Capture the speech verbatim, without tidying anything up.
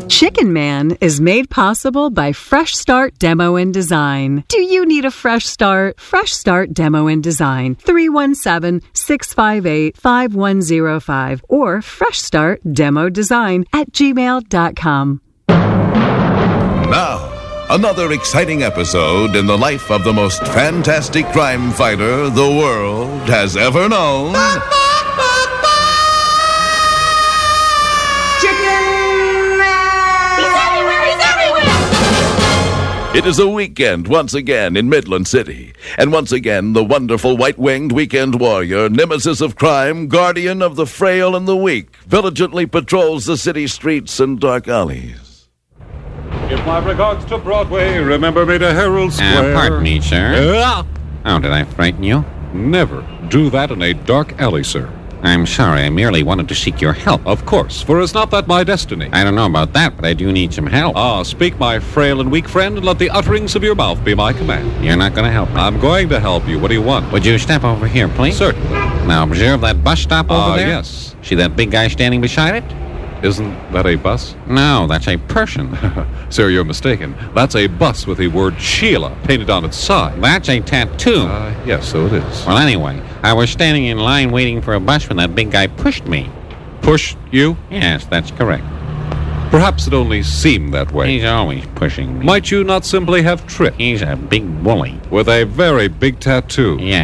Chicken Man is made possible by Fresh Start Demo and Design. Do you need a fresh start? Fresh Start Demo and Design, three one seven, six five eight, five one zero five or fresh start demo design at gmail dot com. Now, another exciting episode in the life of the most fantastic crime fighter the world has ever known. It is a weekend once again in Midland City. And once again, the wonderful white-winged weekend warrior, nemesis of crime, guardian of the frail and the weak, vigilantly patrols the city streets and dark alleys. Give my regards to Broadway. Remember me to Herald Square. Uh, pardon me, sir. Ah! Oh, did I frighten you? Never do that in a dark alley, sir. I'm sorry, I merely wanted to seek your help. Of course, for is not that my destiny? I don't know about that, but I do need some help. Ah, speak, my frail and weak friend, and let the utterings of your mouth be my command. You're not going to help me. I'm going to help you. What do you want? Would you step over here, please? Certainly. Now, observe that bus stop over Ah, there? yes. See that big guy standing beside it? Isn't that a bus? No, that's a person. Sir, you're mistaken. That's a bus with the word Sheila painted on its side. That's a tattoo. Uh, yes, so it is. Well, anyway, I was standing in line waiting for a bus when that big guy pushed me. Pushed you? Yes, that's correct. Perhaps it only seemed that way. He's always pushing me. Might you not simply have tripped? He's a big bully. With a very big tattoo. Yeah.